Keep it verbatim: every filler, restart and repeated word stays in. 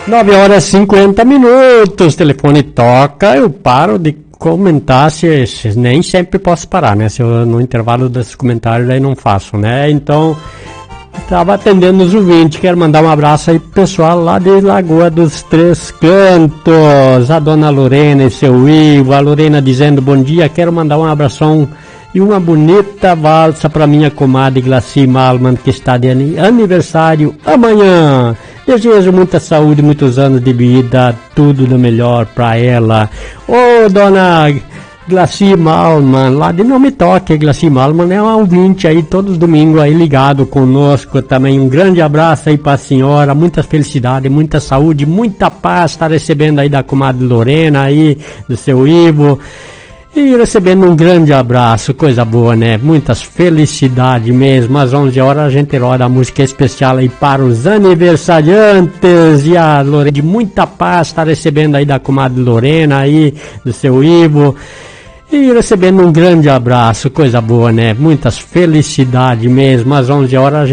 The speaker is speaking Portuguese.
nove horas e cinquenta minutos, telefone toca, eu paro de comentar, se, se nem sempre posso parar, né? Se eu no intervalo desses comentários aí não faço, né? Então, estava atendendo os ouvintes, quero mandar um abraço aí pro pessoal lá de Lagoa dos Três Cantos, a dona Lorena e seu Ivo, a Lorena dizendo bom dia, quero mandar um abração e uma bonita valsa para minha comadre Glaci Malman, que está de aniversário amanhã. Desejo muita saúde, muitos anos de vida, tudo do melhor para ela. Ô, dona Glaci Malman, lá de Não Me Toque, Glaci Malman é uma ouvinte aí, todos os domingos aí ligado conosco também. Um grande abraço aí para a senhora, muita felicidade, muita saúde, muita paz, está recebendo aí da comadre Lorena aí, do seu Ivo. E recebendo um grande abraço, coisa boa, né? Muitas felicidades mesmo. Às onze horas a gente roda a música especial aí para os aniversariantes. E a Lorena, de muita paz, está recebendo aí da comadre Lorena aí, do seu Ivo. E recebendo um grande abraço, coisa boa, né? Muitas felicidades mesmo. Às onze horas a gente